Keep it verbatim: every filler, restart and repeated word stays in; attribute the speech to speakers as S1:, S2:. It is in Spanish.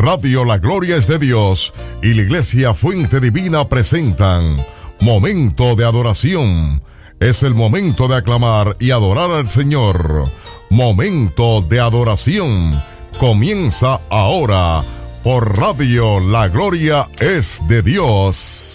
S1: Radio La Gloria es de Dios y la Iglesia Fuente Divina presentan Momento de Adoración. Es el momento de aclamar y adorar al Señor. Momento de Adoración comienza ahora por Radio La Gloria es de Dios.